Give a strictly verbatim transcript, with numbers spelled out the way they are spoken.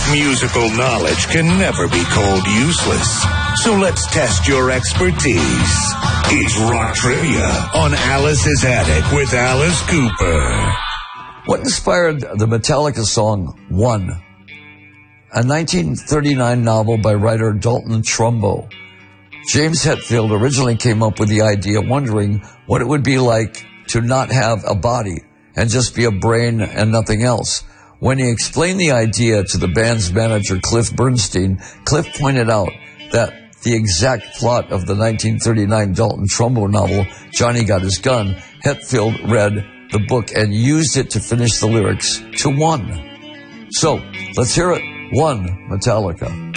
Musical knowledge can never be called useless. So let's test your expertise. It's Rock Trivia on Alice's Attic with Alice Cooper. What inspired the Metallica song One? A nineteen thirty-nine novel by writer Dalton Trumbo. James Hetfield originally came up with the idea wondering what it would be like to not have a body and just be a brain and nothing else. When he explained the idea to the band's manager, Cliff Bernstein, Cliff pointed out that the exact plot of the nineteen thirty-nine Dalton Trumbo novel, Johnny Got His Gun, Hetfield read the book and used it to finish the lyrics to One. So, let's hear it. One, Metallica.